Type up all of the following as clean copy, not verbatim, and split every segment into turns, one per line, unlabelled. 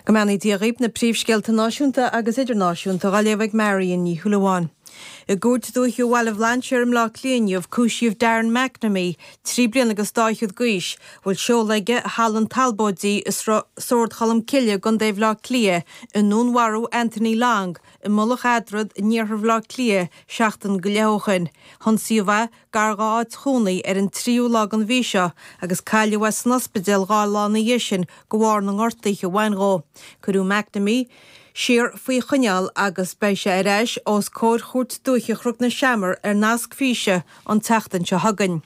Gomani díaghaib na príomhscéalta náisiúnta agus idirnáisiúnta a léamh Marion ní Thualaháin. I gúirt dúith bhhailh landsearm lá clíonniuh cúisiomh Darren McNamee, 3 bliain agus 2 gcuis, bhfuil seolaige Hallan Talbotí is sord chalam ciile gon déobh lá clia in núnharú Anthony Long i mullach adrad níorthar lá clia seachtain go leochan. Honsaíomh gargáid chúnaí an tríú lágan bhíseo agus cailehha san ospidéal gálána dhéisin go bhhar na ngortaí go bhainrá. Curú McNamee Siar faoi chuneal agus béise éis os cóir chuirt dúiche chrug na seamar nasc físe an teachtain se hagan.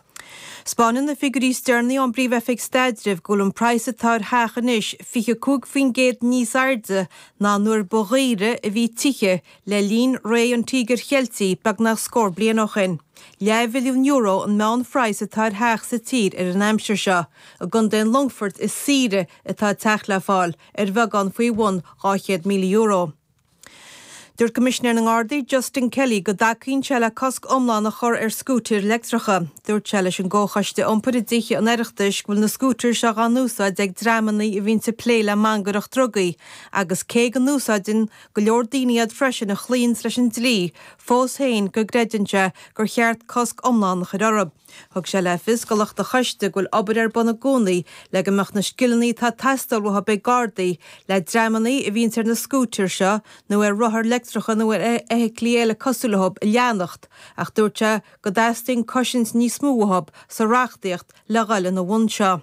Spánin na figurí stearnaí an bríomh efig staidirh gúil an praise atá hachanis fiche cúg fin géad níos airde ná nuair boghaire a bhí tiche le lín ré an tígur cheiltaí bag nach scór blianochin. €11 milliún an meán frais atá heach sa tír an Hampshire seo, a gun den Longford is sire atá teach le fáil bhegan faoi €1 milliún. Dúirt Commissioner na Gardaí Justin Kelly go dacíonn se le cosc omláin a chur scútir electracha. Dúirt se leis an ggóchaiste iompar ddíche an oireachtais bhfuil na scútir se gan núsáid ag dramaní a bhíonn sa pléile mangurach drogaí, agus cé an núsáidin go leor daoinead freisin a chlíonn leis an dlí, fós féin go greidanse gur cheart cosc omláin chu orb. Thug se le fis go leachta chaiste bhfuil obair buna gcónaí le go meach na skillnaí tá testalútha be Gardaí le dramaní a bhíonn ar na scútir seo nó ruthar electracha nó cléile cosúlahab i leannacht, ach dúirte go d'asting cosins níos smúthab sa reachtaíocht le gaile na bhain seo.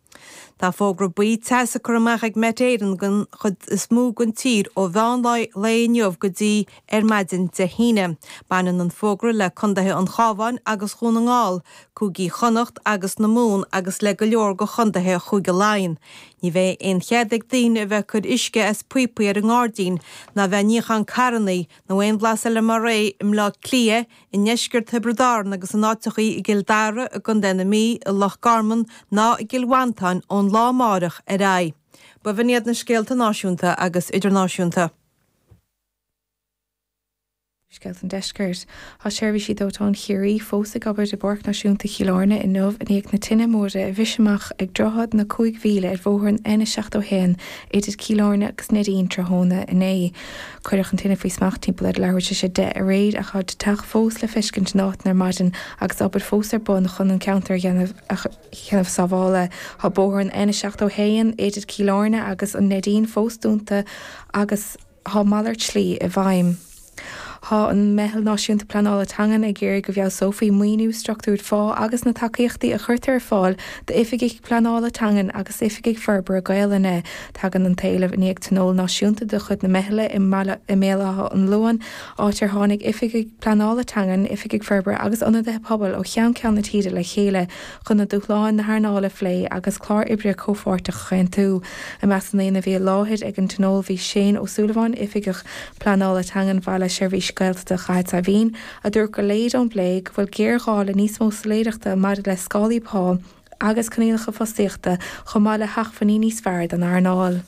Tá fógra buí teasa chu amach ag metéireann gan chud is mú gon tír ó bhean léonneomh go dtí maidin de híine. Baineann an fógra le chundathe an chábhain agus chun an ngáil, cúgaí chonacht agus na mún agus le go leor go chundathe chuig go láin. Ní bheith on cheadaigh daoine bheith chud isce as puipaí ar an Gardaín na bheith níoch an caranaí nó éon blas le mar ré im lá clia i neisgurt Hebridáin agus an áitechaí i Gildara a gun denna mí i Loch Garman ná i Gilwantain ón lá márach a rai. Ba bhíad na scéalta náisiúnta agus idirnáisiúnta.
Skelton Deskers. Tá seirbhí si dótán chiirí fósa gobar de borc náisiúnta chiileána in nómh in ag na tinine móra a bhiseach ag drochad na 5 mhíle ar bhóthain ina 7 idir chiileána agus nadíon tráthnóna in é. Cuireach an tinine faoi smach timppla lehairte sé de a réad a chud teach fós le fiscint náit nar maidin agus obair fós ar bun chun an counter cheanamh sábhála Tá bóthain ina 7 idir chiileána agus an nadíon fósúnta agus há mallart slí a bhaim. Tá an mehel náisiúnta planála tangan ag géir go bheadh Sophie muoinú struchtúr fá agus na takeíochtaí a chuirtar ar fáil de ifiigh planála tangan agus ifiigh ferber a gaiilena tagan an taobh in ag tanól náisiúnta de chud na meile i mélathe an luan átar tháinig ifiigh planála tangan ifiigh ferber agus anna de pobl ó chean cean na tíide le chéile chun na dúchláin na thnála phlé agus chlár ibre cóáirta chuin tú a measnaí na bhí láthid ag an tanól bhí sé ó Súlaháin ifiigh planála tangan bhaile seirbhí scailta chaid a bhín a dúir go léad an bléig bhfuil géargáil níos mó sléireachta mar le scálaípá agus canílacha fosíochta chumá le heachfaní níos fearr an airnáil.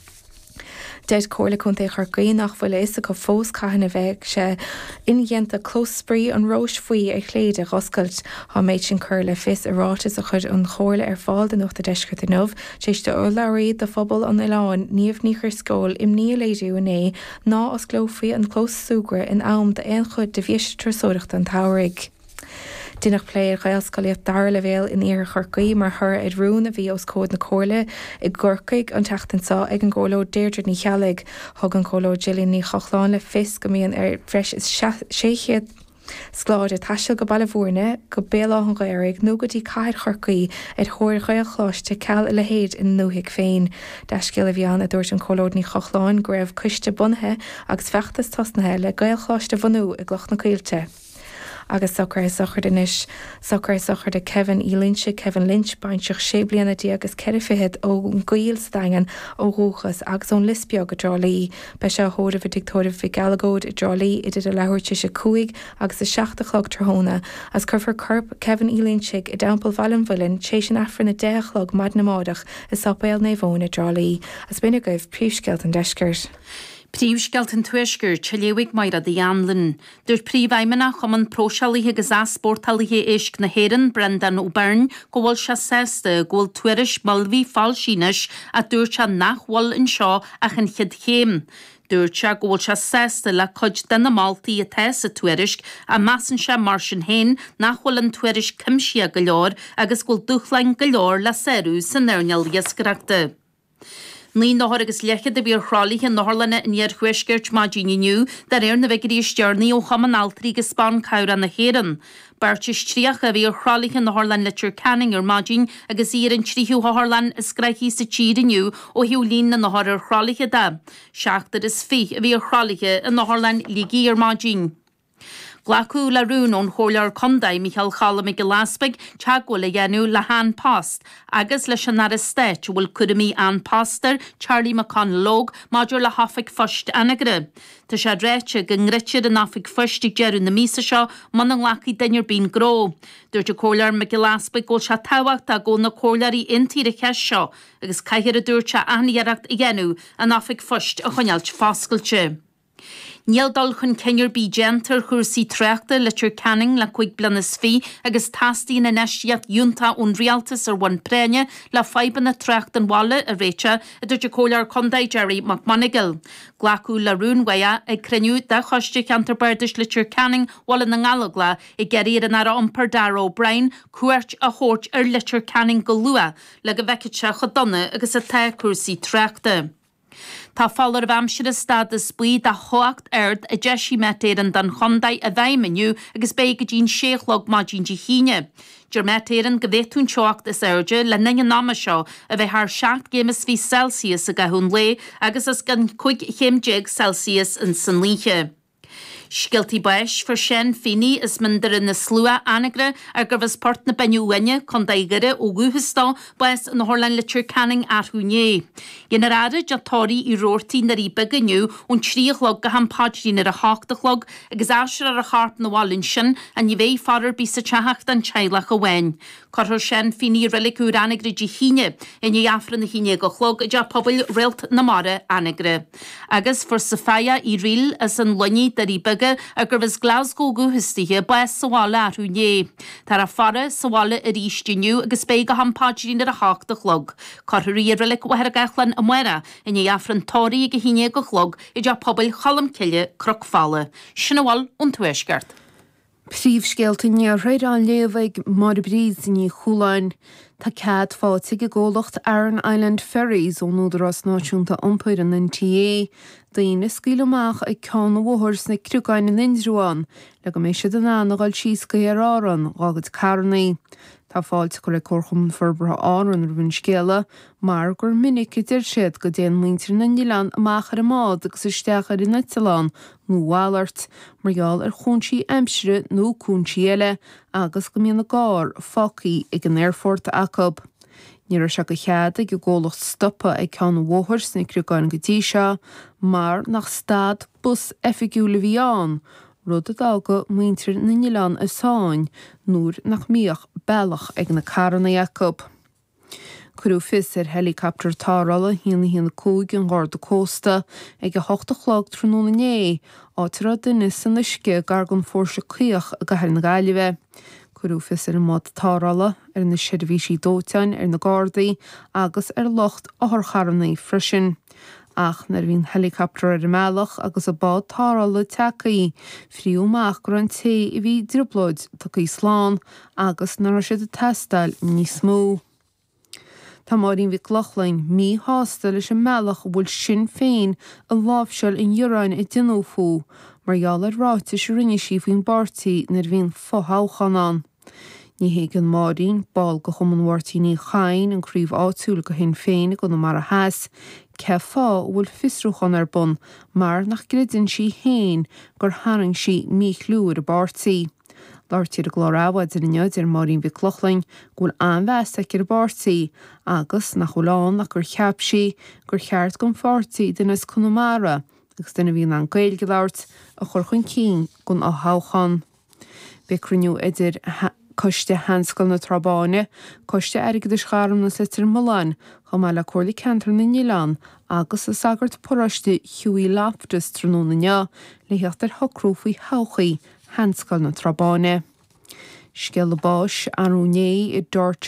Dead cóirla chun é chugaí nach bhfuil is go fós caihanna bheith se inhéanta clós sprí an rós faoi ar chléad a roscailt há méid sin chur le fis arátas a chud an chóirla ar fáil den nuachta deisgurt a nómh, téiste ó leirí de phobal an Iláin níomh níchar scóil im ní léidú in é ná os glófaí an clós súgra in am de éon chud de bhíos trasóireacht an táirigh. Dinach pléir gailscoíocht dar le bhéal in ar chorcaí mar thur ag rún a bhí os cód na cóirla i gcurcaig an teachtansá ag an ggóló déirdre ní chealaigh thug an cóló Gillian ní chochláin le fis go mííon ar freis is 6 Sláid a taiisiil go bailmhórne go béla an gaiirigh nó go dtí caiid chorcaí ag thóir gailchláiste ceall le héad in nóhiigh féin. Deiscil a bhíán a dúirt an cólód ní chochláin go raibh cuiste bunthe agus feachtas tosnathe le gailchláiste bhanú i gluch na caiilte. Agus sochar de Kevin Lynch, Kevin Lynch baintseach 6 blianatí agus 45 ó an gaol stangan ó rúchas agus ón lispeo go drálí. Be se thóda bh dictóda bhí galagód i drálí idir a lehairte se 5 agus a 7 tráthnóna as curfar curb Kevin Lynch i dampel Valenvillin chéis an afran na 10 mad na mádach is sapéal na bhóna drálí. As bine goibh príomhsceilt an deisgurt.
Príomhsceilt an tuaisgur teléigh maira de Anlin. Dúir príomhhaimena chuman prósealaithe agus aspórtalaithe éisc na Héireann Brendan O'Byrne go bhfuil se sésta ghfuil tuairis malbhí fáil síneis a dúirt se nachhfuil an seo a chun chiad chéim. Dúirt se go bhfuil se sésta le chuid denna Maltaí a teas a tuairisc a measan se mar sin héin nachhfuil an tuairis cimsí go leor agus ghfuil dúchlein go leor le séú san nearneal iascareachta. Ní nóthir agus leichad a bhíor chrálaithe nóthlanna in ar chuisgeirt má díniu dar na bheicirí stearnaí ó chaman altarí go Spáin cabhra na Héireann. Bartis tríach a bhíor chrálaithe nóthlan Litcher Canning ar mádín agus íar an tríú háthlan is scraithí sa tíiriniu ó hiúlín na nóthir ar chrálaithe da. Seachtar is fí a bhíor chrálaithe in nóthlan lígí ar mádín. Glacu le rún ón chólear condaid Michael Challam go Laspaig teagúil le dhéanú le Han Post, agus leis an ar stéit bhfuil cudaimí an Poster Charlie McConlóg maidir le hafaigh fost anagre. Tá sé réite go ngritir an afaigh fostig dearú na mísa seo man an lachaí dainir bín gró. Dúirt a chólear me go Laspaig ggóil se táhacht a gó na chólearí intíre cheis seo agus caiithir a dúirt se aníaracht i dhéanú an afaigh fost a chuneilt fáscailte. Níl dul chun ceir bí gentar chuirsaí tréachta Litcher Canning le chuig blianas fí agus tastíí na neisiad dúnta ón rialtas ar bhain préine le feiban na tréacht an bhaile a réite a dúirt a chólear condaid Jerry McMonigal. Glacu le rúnhaia ag creniu de choiste Canterbury's Litcher Canning bhaile na ngalagla i geiríar an ara ompar Dar O'Brien cuairt a chóirt ar Litcher Canning go lua le go bheiceite chodonna agus a te chuirsaí tréachta. Tá fallar bhamsir is stad is buí a choacht ard a deisi metéan dan chondaid a bhaimeniu agus bé go dín séchlog má dín de híine. Dúir metéan go bhéitún teocht is airde le nanne náma seo a bheith th 7 gémas fí Celsius a gahún lé agus as gan 5 Celsius in san líe. Scialtaí bais for sin fini is mindar in na slua anagre ar gur bhs port na benúhaine condaigire ó guhastá bais an Horlan Litcher Canning arthúné. Dhéanaar ara deatóirí i róirtaí na ríbe gniu ón tríochlog go hampáidín ar a háachtalog agus áisiir ar a chart na bhálinn sin a ní bhéh farar bí sa teacht an teilech a bhain. Corthir sin fini rilicú anagre de híine in afran na híine go chlog a pobl rilt na mara anagre. Agus for Safaya i riil as an loní da ríbe a gur bhs Glasgow guhastíthe ba sahála arthúné. Tar a fara sahála a ríistiniu agus bé go hampáidín ar a háachtalog. Corthirí a rilik wahar a gachlan a muera in afran tóirí go híine go chlog i pobl chalam ciile crocfála. Sinna bhil ón tuaisceart.
Príomhscéalta níor réid an léomhaigh mar bríd ní chuúláin tá cead fáte go ggólacht Aran Island Ferries ó núdarrás náisiúnta iompar an NTA daoine scaoileamach ag ceann bhthairs na cruúgáin in Indruáin le go mééis siad an ánagáil síos go ar áran gágad carnaí. Tá fáilte go le corchum forbra áran ar bhain scéala mar gur minic idir siad go déan muintir na Nílan amach ar a mád agus isteach ar in Netaláin nó bhálairt margheall ar chónsí aimsire nó cúnsí eile agus go míonna gár focaí ag an airfort acab. Níor se go cheada go ggólacht stoppa ag ceann bhthairs na cruúgáin go dtí seo mar nach stad bus effigiúla bhí an. Rud a dága muintir na Nílan a sáin nuair nach míoch bealach ag na carna Jacob. Curú fis ar helicopter tárala híana cúig an gáir do cósta ag a 8 chlog tróna né átar a duine san isce gargan fórsa chuoch a gahar na gaiileh. Curú fis ar an mád tárala ar na seirbhísí dótein ar na Gardaí agus ar locht áthar charnaí freisin. Ach nar bhín helicopter ar mealach agus a bád tárala tecaí friúmach gur an té I bhí dribblóid tá go Sláán agus nar siad a testáil níos mó. Tá marín bhí ghlachlainn mí hásta leis an mealach bhfuil sin féin a lábhseil in Dioráin I duinófú margheall ar ráite se rinne sí faoin bartaí nar bhín fotháchan an. Ní héag an marín ball go chumanhhairtaí ní chain an críomh áitiúil go hin féin go na mar a heas, ce fá bhfuil fisrúchan ar bun mar nach gridinn sí héin gur haing sí míchlúir a bartaí. Láirtíar a glóráhaid in inneid ar marín bhí clochlainn ghfuil anmheasta ar bartaí agus nach chuláán nach gur cheap sí gur cheart gon fortaí dunas Connemara agus duna bhíon an gailge láirt a chur chun cín gon á háchan. Be cruniú idir Coiste hanscail na trabáine, coiste aige de scharum na litir Milan, chum le cuirlaí cantar na Nílan, agus is sagart poráiste Hughie Loftus tróna le heachtar hocrúfaí hauchaí hanscail na trabáine. Scéal báis anúné I dúirt